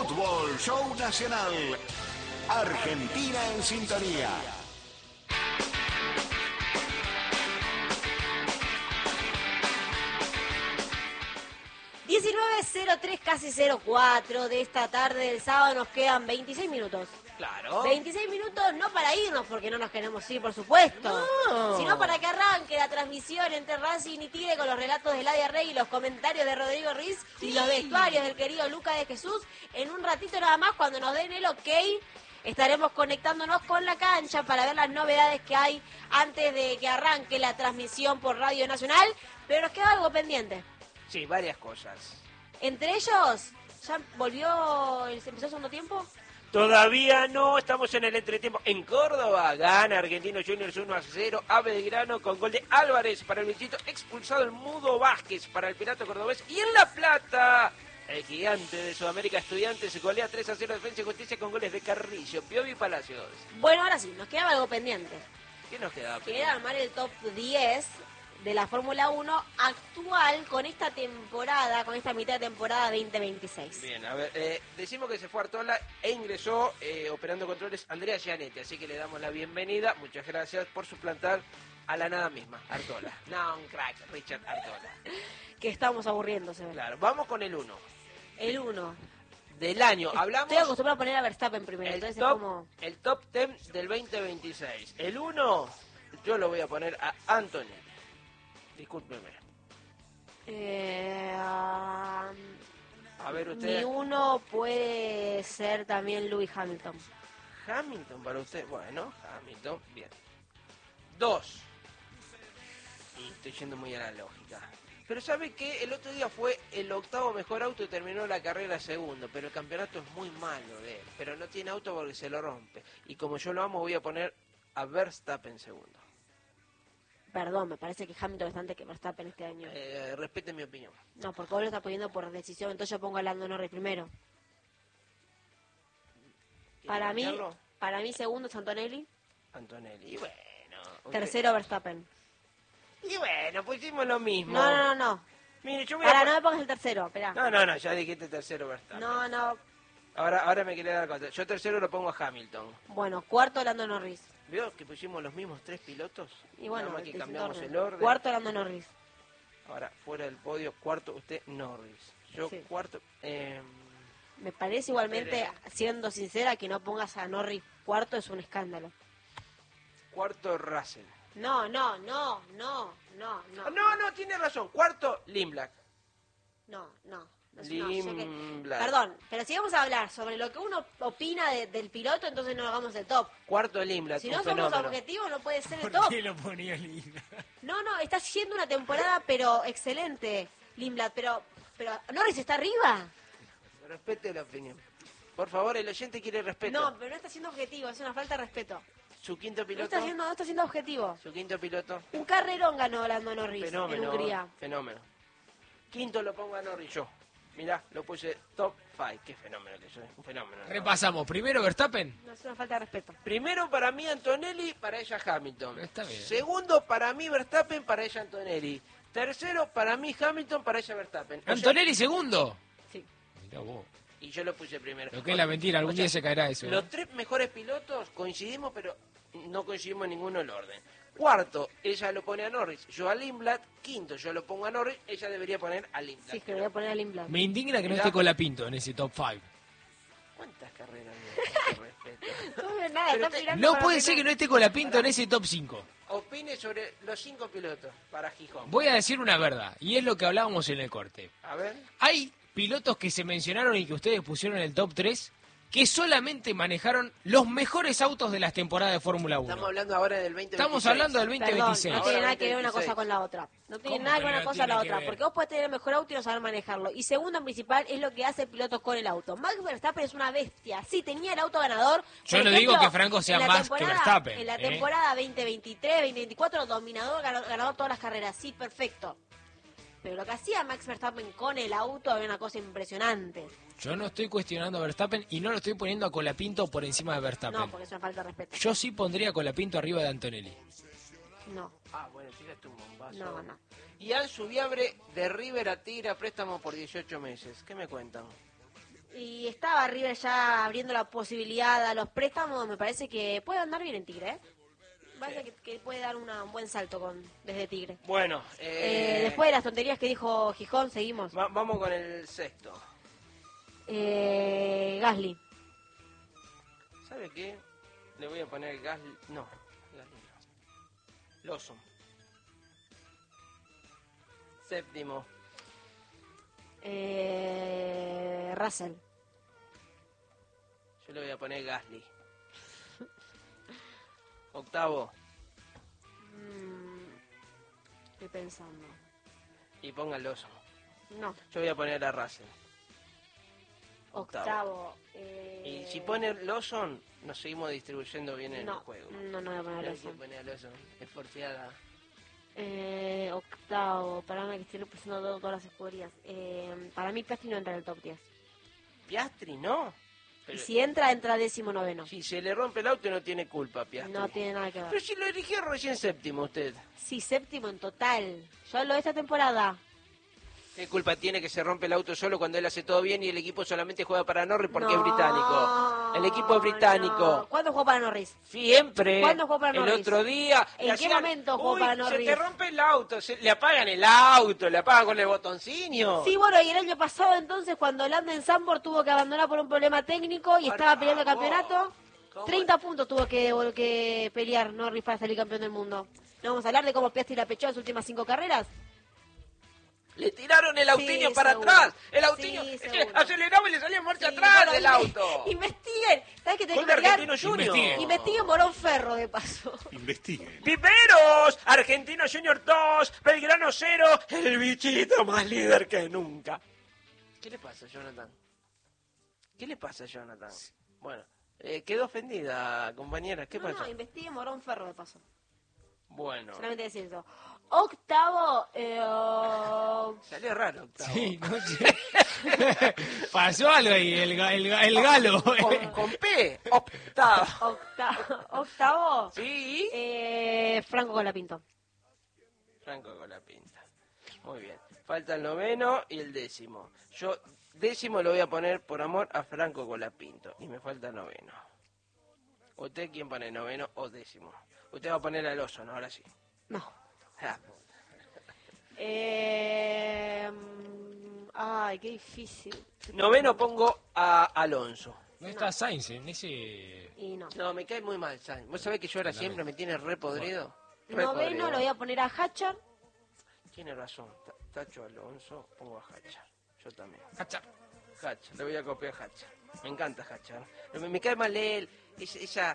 Fútbol Show Nacional. Argentina en sintonía. ...19:03, casi 04 de esta tarde del sábado, nos quedan 26 minutos. Claro. 26 minutos no para irnos, porque no nos queremos ir, por supuesto. No. Sino para que arranque la transmisión entre Racing y Tigre con los relatos de Ladia Rey y los comentarios de Rodrigo Riz y los vestuarios del querido Luca de Jesús. En un ratito nada más, cuando nos den el ok, estaremos conectándonos con la cancha para ver las novedades que hay antes de que arranque la transmisión por Radio Nacional. Pero nos queda algo pendiente. Sí, varias cosas. Entre ellos, ¿ya volvió, empezó el segundo tiempo? Todavía no, estamos en el entretiempo. En Córdoba gana Argentinos Juniors 1-0 a Belgrano con gol de Álvarez para el visito, expulsado el Mudo Vázquez para el Pirata Cordobés. Y en La Plata, el gigante de Sudamérica Estudiantes se golea 3-0 Defensa y Justicia con goles de Carrillo, Piovi y Palacios. Bueno, ahora sí, nos quedaba algo pendiente. ¿Qué nos queda? Que era armar el top 10 de la Fórmula 1 actual con esta temporada, con esta mitad de temporada 2026. Bien, a ver, decimos que se fue Artola e ingresó operando controles Andrea Gianetti, así que le damos la bienvenida. Muchas gracias por suplantar a la nada misma, Artola. No, un crack, Richard Artola. Que estamos aburriéndose. Claro, vamos con el 1. El 1. Del año, hablamos... Estoy acostumbrado a poner a Verstappen primero, el entonces top, es como... el top 10 del 2026. El 1, yo lo voy a poner a Antonelli. Discúlpeme. A ver usted. Mi 1 puede ser también Lewis Hamilton. Hamilton para usted. Bueno, Hamilton, bien. 2. Y estoy yendo muy a la lógica. Pero ¿sabe qué? El otro día fue el 8º mejor auto y terminó la carrera segundo. Pero el campeonato es muy malo de él. Pero no tiene auto porque se lo rompe. Y como yo lo amo, voy a poner a Verstappen segundo. Perdón, me parece que Hamilton está antes que Verstappen este año. Respete mi opinión. No, porque vos lo estás poniendo por decisión, entonces yo pongo a Lando Norris primero. Para mí segundo es Antonelli. Antonelli, y bueno. Tercero Verstappen. Y bueno, pues hicimos lo mismo. No. Mire, yo voy Ahora no me pongas el tercero, espera. No, ya dijiste tercero Verstappen. No. Ahora me quería dar cuenta. Yo tercero lo pongo a Hamilton. Bueno, cuarto Lando Norris. ¿Vio que pusimos los mismos 3 pilotos? Y bueno, nada más que cambiamos orden. el orden. Cuarto Lando Norris. Ahora, fuera del podio, cuarto usted Norris. Yo Sí. cuarto... Me parece igualmente, siendo sincera, que no pongas a Norris cuarto es un escándalo. Cuarto Russell. No, Tiene razón. Cuarto Limblak. No. Limblak. Perdón, pero si vamos a hablar sobre lo que uno opina del piloto, entonces no hagamos el top. Cuarto Limblak. Si no un somos fenómeno. objetivos, no puede ser el ¿Por top. qué lo ponía Lina? No, está haciendo una temporada, pero excelente, Limblad, pero Norris está arriba. Respete la opinión. Por favor, el oyente quiere respeto. No, pero no está siendo objetivo, es una falta de respeto. Su quinto No piloto. está siendo objetivo. Su quinto piloto. Un carrerón ganó Lando Norris en Hungría. Fenómeno. Quinto lo pongo a Norris yo. Mirá, lo puse top 5. Qué fenómeno que soy. Un fenómeno. Repasamos. Primero Verstappen. No es una falta de respeto. Primero para mí Antonelli, para ella Hamilton. Está bien. Segundo para mí Verstappen, para ella Antonelli. Tercero para mí Hamilton, para ella Verstappen. O sea, Antonelli segundo. Sí. Mirá vos. y yo lo puse primero. Lo que es la mentira, algún O sea, día se caerá eso. Los tres mejores pilotos coincidimos, pero no coincidimos en ninguno el orden. Cuarto, ella lo pone a Norris, yo a Lindblad. Quinto, yo lo pongo a Norris, ella debería poner a Lindblad. Sí, que le voy a poner a Lindblad. Me indigna que no Mirá. esté Colapinto en ese top 5. ¿Cuántas carreras hay? Respeto. No veo nada, Pero está te- mirando No para puede otro ser que no esté Colapinto en ese top 5. Opine sobre los 5 pilotos para Gijón. Voy a decir una verdad, y es lo que hablábamos en el corte. A ver. Hay pilotos que se mencionaron y que ustedes pusieron en el top 3 que solamente manejaron los mejores autos de las temporadas de Fórmula 1. Estamos hablando ahora del 2026. Estamos hablando del Perdón, 2026. no tiene Ahora nada que ver una 26. cosa con la otra. No tiene ¿Cómo nada que con una no cosa tiene con la que otra. ver? Porque vos podés tener el mejor auto y no saber manejarlo. Y segundo, en principal, es lo que hace el piloto con el auto. Max Verstappen es una bestia. Sí, tenía el auto ganador. Yo Por no digo ejemplo, que Franco sea en la más que temporada- Verstappen, En la ¿eh? temporada 2023, 2024, dominador, ganador todas las carreras. Sí, perfecto. Pero lo que hacía Max Verstappen con el auto era una cosa impresionante. Yo no estoy cuestionando a Verstappen y no lo estoy poniendo a Colapinto por encima de Verstappen. No, porque es una falta de respeto. Yo sí pondría a Colapinto arriba de Antonelli. No, Ah, bueno, tírate un bombazo. no. Y Ansu Viabre de River a Tigre a préstamo por 18 meses. ¿Qué me cuentan? Y estaba River ya abriendo la posibilidad a los préstamos. Me parece que puede andar bien en Tigre, ¿eh? Me parece que puede dar un buen salto desde Tigre. Bueno, Después de las tonterías que dijo Gijón, seguimos. vamos con el sexto. Gasly. ¿Sabe qué? Le voy a poner Gasly. No, Gasly no. Lawson. Séptimo. Russell. Yo le voy a poner Gasly. Octavo. Estoy pensando. Y ponga Lawson. No. Yo voy a poner a Russell. Octavo. Y si pone Lawson, nos seguimos distribuyendo bien en el juego. No voy a poner Hay Lawson. que poner a Lawson. Es porfiada. Octavo. Para mí que estoy representando todas las escuderías. Para mí Piastri no entra en el top 10. Piastri no. Y si entra 19º. Si se le rompe el auto no tiene culpa, Piastri. No tiene nada que ver. Pero si lo eligió recién séptimo usted. Sí, séptimo en total. Yo hablo de esta temporada. ¿Qué culpa tiene que se rompe el auto solo cuando él hace todo bien y el equipo solamente juega para Norris porque No, es británico? El equipo es británico. No. ¿Cuándo jugó para Norris? Siempre. ¿Cuándo jugó para Norris? El otro día. ¿En qué momento jugó para Norris? Se te rompe el auto, le apagan el auto, le apagan con el botoncino. Sí, bueno, y el año pasado entonces cuando Landen Sambor tuvo que abandonar por un problema técnico y estaba peleando el campeonato, ¿Cómo? 30 puntos tuvo que pelear Norris para salir campeón del mundo. ¿No vamos a hablar de cómo Piastri la pechó en sus últimas 5 carreras? Le tiraron el autinho Sí, para seguro. atrás. El autinho Sí, es que seguro. aceleraba y le salía en marcha Sí, atrás bueno, del auto. Investiguen. ¿Sabes qué tenés Gol que de investigar? Argentino Junior. Investiguen. Investiguen Morón Ferro, de paso. Investiguen. Piperos, Argentino Junior 2, Belgrano 0, el bichito más líder que nunca. ¿Qué le pasa, Jonathan? ¿Qué le pasa, Jonathan? Bueno, quedó ofendida, compañera. ¿Qué No, pasa? investiguen Morón Ferro, de paso. Bueno, Solamente decir eso. Octavo, salió raro, octavo. Sí, no sé. Pasó algo ahí, el galo. Con P, octavo. octavo, Sí. Franco Colapinto. Franco con la pinta. Muy bien. Falta el noveno y el décimo. Yo décimo lo voy a poner por amor a Franco Colapinto. Y me falta noveno. ¿Usted quién pone noveno o décimo? Usted va a poner al oso, ¿no? Ahora sí. No. Ah, Ay, qué difícil. noveno pongo a Alonso. No está Sainz en ese... Y no. No, me cae muy mal, Sainz. ¿Vos sabés que yo ahora siempre me tiene re podrido? Re Noveno podrido. lo voy a poner a Hatcher. Tiene razón. Tacho Alonso, pongo a Hatcher. Yo también. Cacha. Hatcher, le voy a copiar a Hatcher. Me encanta Hatcher. Me cae mal él, ese...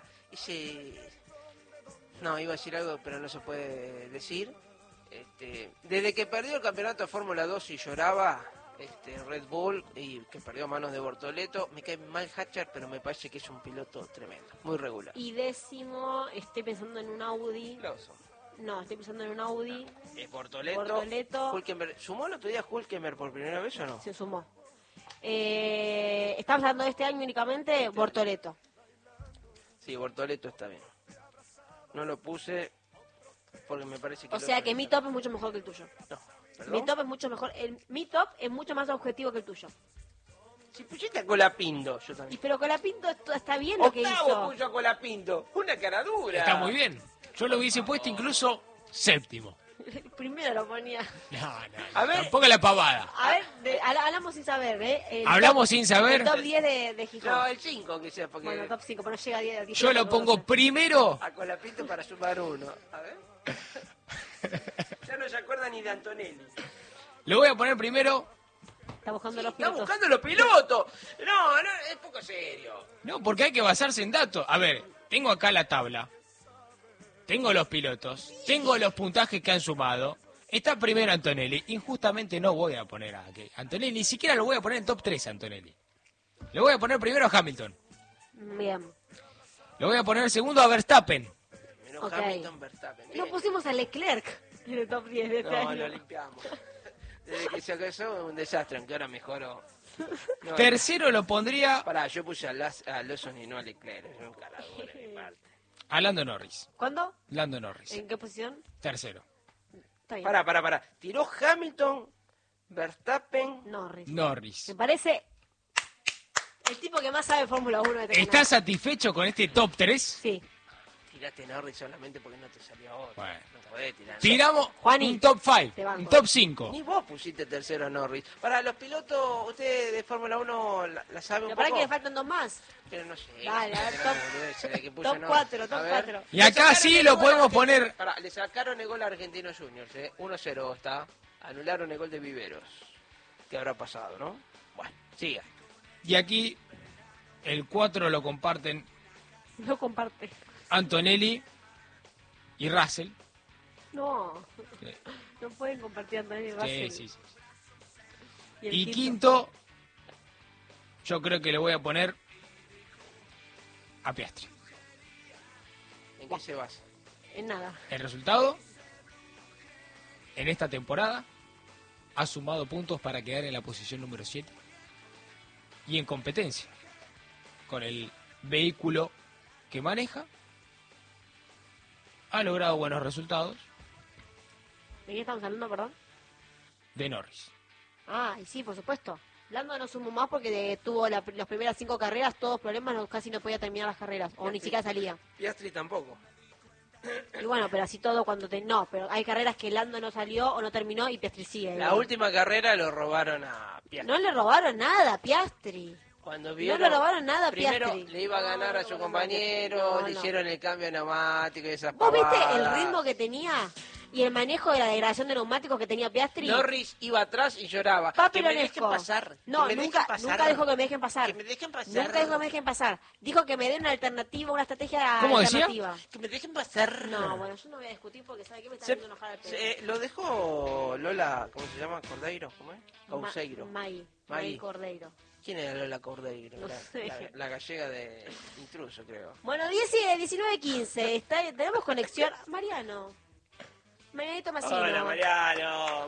No, iba a decir algo, pero no se puede decir. Desde que perdió el campeonato de Fórmula 2 y lloraba Red Bull y que perdió a manos de Bortoleto, me cae mal Hatcher, pero me parece que es un piloto tremendo, muy regular. Y décimo, estoy pensando en un Audi. Lawson. No, estoy pensando en un Audi. Es Bortoleto. Bortoleto. Hülkenberg. ¿Sumó el otro día Hülkenberg por primera vez o no? Se sumó. Estamos hablando de este año únicamente, Bortoleto. Sí, Bortoleto está bien. No lo puse porque me parece que... O sea que mi top es mucho mejor que el tuyo. No, ¿perdón? Mi top es mucho mejor. Mi top es mucho más objetivo que el tuyo. Si pusiste a Colapinto, yo Y también. pero Colapinto está bien lo que Octavo hizo. puso a Colapinto. Una cara dura. Está muy bien. Yo lo hubiese puesto incluso séptimo. Primero lo ponía. No, A ver. tampoco la pavada. A ver, hablamos sin saber, ¿eh? Hablamos sin saber. El top 10 de Gijón. No, el 5 que sea, porque... Bueno, top 5, pero no llega a 10. Yo lo pongo primero. A Colapinto para sumar uno. A ver. Ya no se acuerda ni de Antonelli. Lo voy a poner primero. Está buscando Sí, los está pilotos. buscando los pilotos. No, es poco serio. No, porque hay que basarse en datos. A ver, tengo acá la tabla. Tengo los pilotos. Tengo los puntajes que han sumado. Está primero Antonelli. Injustamente no voy a poner a Antonelli. Ni siquiera lo voy a poner en top 3 a Antonelli. Lo voy a poner primero a Hamilton. Bien. Lo voy a poner segundo a Verstappen. Menos Ok. Hamilton, Verstappen. No Bien. pusimos a Leclerc en el top 10 de este No, año. lo limpiamos. Desde que se casó un desastre, aunque ahora mejoró. No, Tercero lo pondría pará, yo puse a Lawson y no a Leclerc. Es un caradura de mi parte. a Lando Norris. ¿Cuándo? Lando Norris. ¿En qué posición? Tercero. Está bien. Pará. Tiró Hamilton, Verstappen. Norris. Norris. Me parece El tipo que más sabe de Fórmula 1 de este ¿Estás canal. satisfecho con este top 3? Sí. Tiraste Norris solamente porque no te salió otro. Bueno. No podés tirar. Tiramos Juani, un top 5, te banco. un top 5. Ni vos pusiste tercero a Norris. Para los pilotos, usted de Fórmula 1 la sabe un Pero para poco. que le faltan 2 más. Pero no sé. Dale, a ver, Era top- una boludez la que puso Top Norris. 4, top A ver. 4. Y acá sí lo podemos poner. Pará, le sacaron el gol a Argentinos Juniors, 1-0 está. Anularon el gol de Viveros. ¿Qué habrá pasado, no? Bueno, siga. Y aquí el 4 lo comparten No comparte. Antonelli y Russell. No. Sí. No pueden compartir Antonio y Russell. Sí. el Y quinto, yo creo que le voy a poner a Piastri. ¿En qué se basa? En nada. El resultado, en esta temporada, ha sumado puntos para quedar en la posición número 7 y en competencia con el vehículo que maneja, ha logrado buenos resultados ¿De qué estamos hablando, perdón? de Norris. Ah, y sí, por supuesto. Lando no sumó más porque tuvo las primeras 5 carreras, todos problemas, casi no podía terminar las carreras, o ni siquiera salía. Piastri tampoco. Y bueno, pero así todo cuando no, pero hay carreras que Lando no salió o no terminó y Piastri sigue. La última carrera lo robaron a Piastri. No le robaron nada a Piastri. Cuando vieron, le robaron nada a primero Piastri. le iba a ganar No, a su no, compañero, no, le no. hicieron el cambio de neumático y esas ¿Vos viste el pavadas. ritmo que tenía y el manejo de la degradación de neumáticos que tenía Piastri? Norris iba atrás y lloraba. Que me dejen Papilonesco. pasar. No, que me nunca, dejen pasar. nunca dijo que me dejen pasar. Que me dejen pasar. Nunca dijo que me dejen pasar. Dijo que me den una alternativa, una estrategia ¿Cómo decía? alternativa. Que me dejen pasar. No, bueno, yo no voy a discutir porque sabe que me está Se- haciendo enojar al pedo. lo dejó Lola, ¿cómo se llama? Cordeiro, ¿cómo es? Causeiro. Maggie Maggie. Cordeiro. ¿Quién era Lola Cordeiro? No la, sé. la gallega de Intruso, creo. Bueno, 19:15. Tenemos conexión. Mariano. Marianito Massino. Mariano.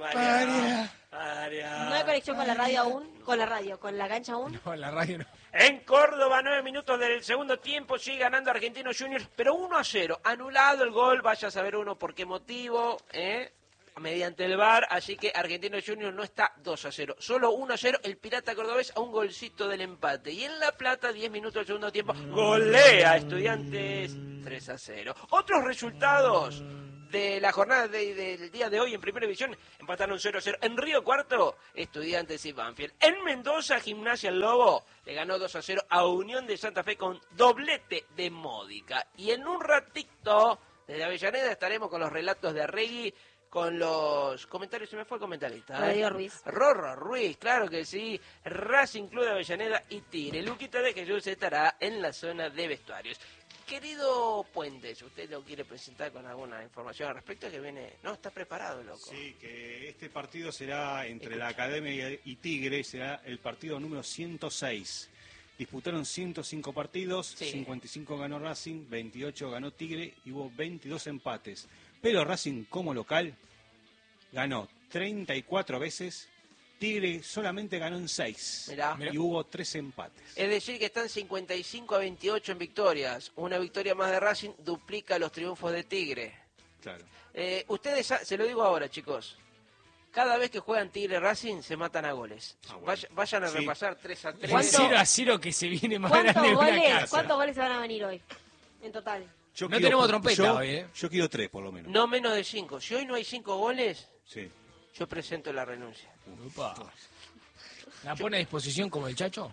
No hay conexión con la radio aún. Con la radio, con la cancha aún. No, la radio no. En Córdoba, 9 minutos del segundo tiempo, sigue ganando Argentinos Juniors, pero 1-0. Anulado el gol, vaya a saber uno por qué motivo, mediante el VAR, así que Argentinos Juniors no está 2-0, solo 1-0, el Pirata Cordobés a un golcito del empate. Y en La Plata, 10 minutos del segundo tiempo, golea a Estudiantes 3-0. Otros resultados de la jornada del día de hoy en Primera División, empataron 0-0 en Río Cuarto, Estudiantes y Banfield. En Mendoza, Gimnasia El Lobo le ganó 2-0 a Unión de Santa Fe con doblete de Módica. Y en un ratito, desde Avellaneda, estaremos con los relatos de Arregui, con los comentarios, se me fue el comentarista. Rodrigo Ruiz. Rorro Ruiz, claro que sí. Racing Club de Avellaneda y Tigre. Luquita de Jesús estará en la zona de vestuarios. Querido Puentes, ¿usted lo quiere presentar con alguna información al respecto? Que viene, no, está preparado, loco. Sí, que este partido será entre la Academia y Tigre, será el partido número 106. Disputaron 105 partidos, Sí. 55 ganó Racing, 28 ganó Tigre y hubo 22 empates. Pero Racing como local ganó 34 veces, Tigre solamente ganó en 6 Mirá. y hubo 3 empates. Es decir, que están 55-28 en victorias. Una victoria más de Racing duplica los triunfos de Tigre. Claro. Ustedes, se lo digo ahora, chicos. Cada vez que juegan Tigre Racing se matan a goles. Ah, bueno. Vayan a Sí. repasar 3-3. ¿Cuánto? 0-0 que se viene más grande de una casa. ¿Cuántos goles se van a venir hoy? En total. Yo No tenemos trompeta yo- hoy, ¿eh? Yo quiero 3 por lo menos. No menos de 5. Si hoy no hay 5 goles, Sí. yo presento la renuncia. Upa. ¿La pone a disposición como el Chacho?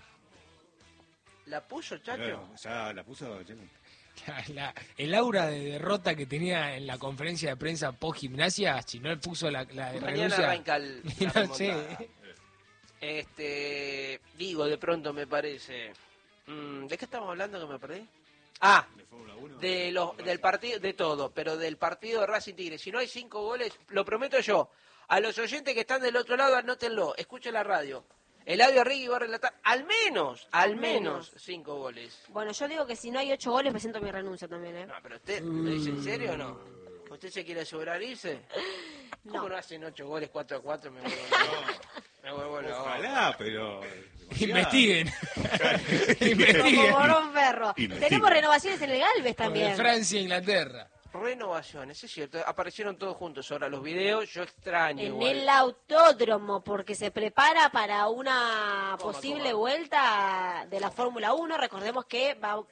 ¿La puso, Chacho? Claro, ya la puso Jenny. El aura de derrota que tenía en la conferencia de prensa post gimnasia, si no él puso la Mañana renuncia. arranca la No sé. remontada. Digo, de pronto me parece. ¿De qué estamos hablando que me perdí? Ah, ¿De Fórmula 1? del partido, de todo, pero del partido de Racing Tigre. Si no hay 5 goles, lo prometo yo. A los oyentes que están del otro lado, anótenlo, escuchen la radio. Eladio Arregui va a relatar al menos 5 goles. Bueno, yo digo que si no hay 8 goles presento mi renuncia también, ¿eh? No, pero usted, ¿lo dice en serio o no? ¿Usted se quiere asegurar irse? ¿Cómo no hacen 8 goles 4-4? Me vuelvo loco. Me vuelvo loco. Ojalá, pero... Investiguen. Como Investiguen. Borón Ferro. Investiguen. Tenemos renovaciones en el Galvez Con también. Francia e Inglaterra. renovaciones, es cierto, aparecieron todos juntos ahora los videos, yo extraño En igual. el autódromo, porque se prepara para una posible coma. vuelta de la Fórmula 1. Recordemos que va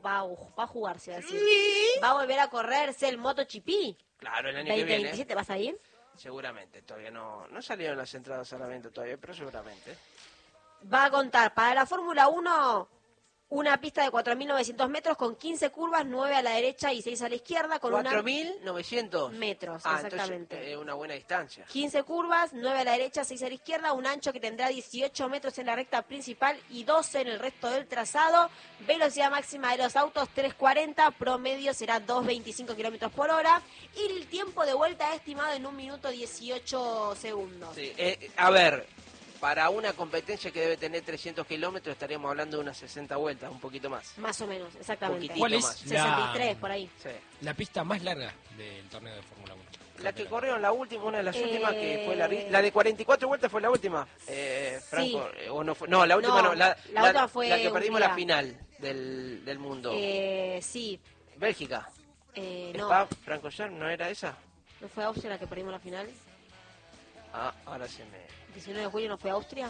a jugarse, va a decir. Va a volver a correrse el MotoGP Claro, el año que viene. 2027. ¿Vas a ir? Seguramente, todavía no salieron las entradas a la venta todavía, pero seguramente. Va a contar para la Fórmula 1 una pista de 4.900 metros con 15 curvas, 9 a la derecha y 6 a la izquierda, con 4.900 metros, Entonces, exactamente. una buena distancia. 15 curvas, 9 a la derecha, 6 a la izquierda, un ancho que tendrá 18 metros en la recta principal y 12 en el resto del trazado. Velocidad máxima de los autos 340, promedio será 2.25 kilómetros por hora y el tiempo de vuelta estimado en 1 minuto 18 segundos. Sí, a ver, para una competencia que debe tener 300 kilómetros estaríamos hablando de unas 60 vueltas, un poquito más. Más o menos, exactamente. Poquitito ¿Cuál es más. 63 por ahí. Sí. la pista más larga del torneo de Fórmula 1? La que corrieron la última, una de las últimas que fue la de 44 vueltas fue la última. Franco, o no fue, no, la última no, la última fue la que perdimos Hungría. la final del mundo. Sí, Bélgica. no, Spa, Franco Jar, ¿no era esa? ¿no fue Austria la que perdimos la final? Ah, ahora se me 19 de julio no fue Austria.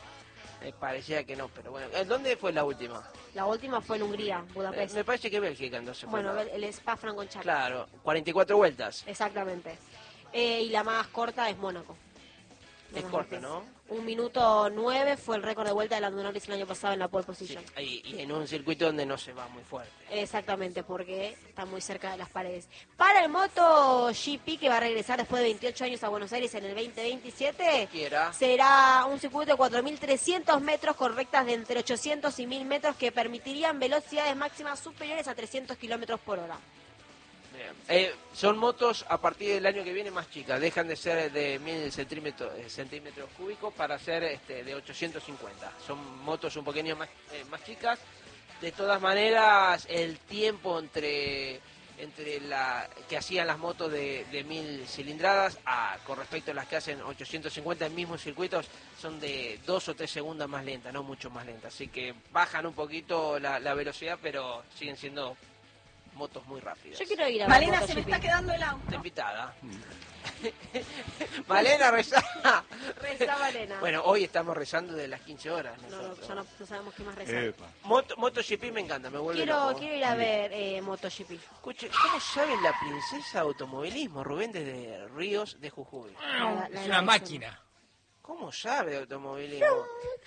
parecía que no, pero bueno. ¿Dónde fue la última? La última fue en Hungría, Budapest. Me parece que Bélgica entonces fue. Bueno, la- el Spa-Francorchamps. Claro, 44 vueltas. Exactamente. Y la más corta es Mónaco. La Es más corta, rápida. ¿no? 1 minuto 9 fue el récord de vuelta de Lando Norris el año pasado en la pole Sí, position. y en un circuito donde no se va muy fuerte. Exactamente, porque está muy cerca de las paredes. Para el MotoGP, que va a regresar después de 28 años a Buenos Aires en el 2027, Quiera. será un circuito de 4.300 metros con rectas de entre 800 y 1.000 metros que permitirían velocidades máximas superiores a 300 kilómetros por hora. Bien. Son motos a partir del año que viene más chicas, dejan de ser de 1.000 centímetros cúbicos para ser de 850. Son motos un poquito más chicas. De todas maneras, el tiempo entre la que hacían las motos de 1.000 cilindradas con respecto a las que hacen 850 en mismos circuitos son de 2 o 3 segundos más lentas, no mucho más lentas. Así que bajan un poquito la velocidad, pero siguen siendo motos muy rápidas. Yo quiero ir a ver Malena, se me MotoGP. está quedando el Está auto. invitada. Malena, rezá. Reza Malena. Bueno, hoy estamos rezando de las 15 horas. No, nosotros. ya no sabemos qué más rezar. Epa. MotoGP me encanta, me vuelve loco. Quiero ir a ver MotoGP. Escuche, ¿cómo sabe la princesa de automovilismo, Rubén, desde Ríos de Jujuy? La Es de una la máquina. ¿Cómo sabe de automovilismo?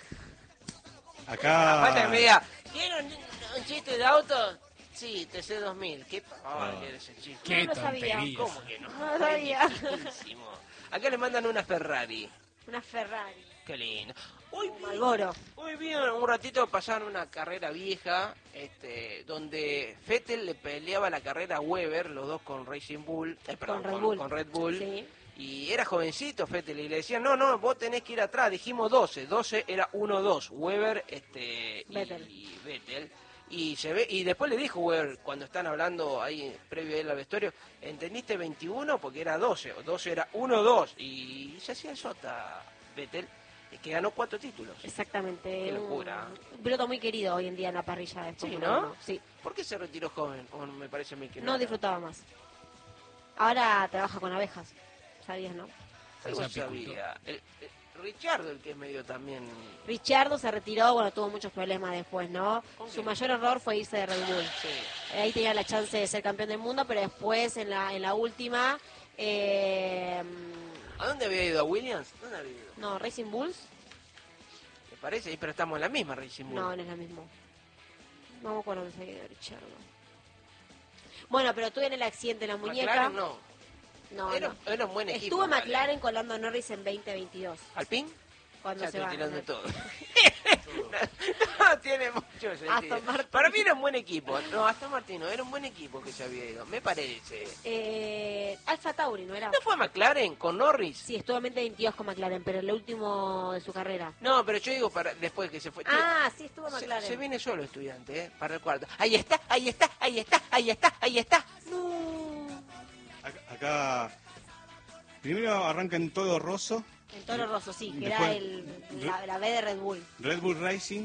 Acá. Aparte me diga, ¿tiene un chiste de autos? Sí, TC2000. ¿Qué pavada que era ese chico? Qué No lo sabía. tontería. ¿Cómo que no? No lo sabía. Buenísimo. Acá le mandan una Ferrari. Una Ferrari. Qué lindo. Hoy Un Malboro. Hoy vi un ratito pasaron una carrera vieja, donde Vettel le peleaba la carrera a Weber, los dos con Racing Bull, perdón, Red Bull. con Red Bull. Sí. Y era jovencito Vettel y le decían, no, vos tenés que ir atrás, dijimos 12 era 1-2, Weber Vettel. y Vettel. Y se ve, y después le dijo Weber, cuando están hablando ahí previo a él al vestuario, ¿entendiste 21? Porque era 12, o 12 era 1-2, y se hacía el sota Vettel, que ganó 4 títulos. Exactamente. Qué locura. Un piloto muy querido hoy en día en la parrilla de Sí, Fórmula ¿no? 1. Sí. ¿Por qué se retiró joven? O me parece a mí que No era. disfrutaba más. Ahora trabaja con abejas. ¿Sabías, no? Algo Es apicultor. sabía. Richardo, el que es medio también... Richardo se retiró, bueno, tuvo muchos problemas después, ¿no? ¿Con Su quién? mayor error fue irse de Red Bull. Sí. Ahí tenía la chance de ser campeón del mundo, pero después en la última... ¿A dónde había ido? ¿A Williams? ¿Dónde había ido? no, Racing Bulls. Me parece, pero estamos en la misma Racing Bull. No, no es la misma. No me acuerdo dónde se había ido Richardo. Bueno, pero tuve en el accidente en la muñeca. McLaren no. No, Era, no. era un buen equipo. Estuvo en McLaren con Lando Norris en 2022. ¿Alpine? Cuando Ya se estoy va. tirando todo. No, tiene mucho sentido. Aston Martin. Para mí era un buen equipo. No, Aston Martin no, era un buen equipo que se había ido, me parece. Alfa Tauri, ¿no era? ¿No fue McLaren con Norris? Sí, estuvo en 2022 con McLaren, pero el último de su carrera. No, pero yo digo para después que se fue. Ah, sí, estuvo en Se, McLaren. se viene solo estudiante, para el cuarto. Ahí está, ahí está, ahí está, ahí está, ahí está. No. Acá. Primero arranca en Todo Rosso, En Toro Rosso, sí, que Después- era la B de Red Bull. Red Bull Racing.